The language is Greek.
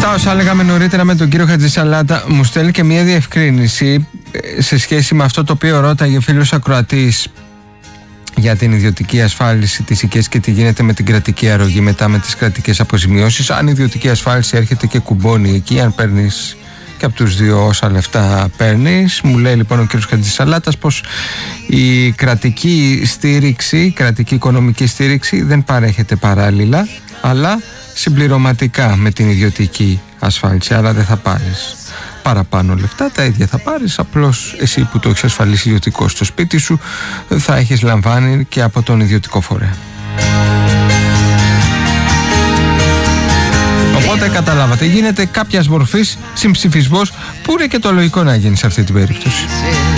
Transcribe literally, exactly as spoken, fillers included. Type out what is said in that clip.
τα όσα λέγαμε νωρίτερα με τον κύριο Χατζησαλάτα, μου στέλνει και μια διευκρίνηση σε σχέση με αυτό το οποίο ρώταγε ο φίλος ακροατής για την ιδιωτική ασφάλιση της ΙΚΕΣ και τι γίνεται με την κρατική αρρωγή μετά με τις κρατικές αποζημιώσεις. Αν η ιδιωτική ασφάλιση έρχεται και κουμπώνει εκεί, αν παίρνεις και από τους δύο όσα λεφτά παίρνεις. Μου λέει λοιπόν ο κύριος Χατζησαλάτας πως η κρατική στήριξη, η κρατική οικονομική στήριξη δεν παρέχεται παράλληλα, αλλά συμπληρωματικά με την ιδιωτική ασφάλιση. Άρα δεν θα πάρεις παραπάνω λεφτά, τα ίδια θα πάρεις, απλώς εσύ που το έχεις ασφαλίσει ιδιωτικό στο σπίτι σου θα έχεις λαμβάνει και από τον ιδιωτικό φορέα. Οπότε καταλάβατε, γίνεται κάποιας μορφής συμψηφισμός που είναι και το λογικό να γίνει σε αυτή την περίπτωση.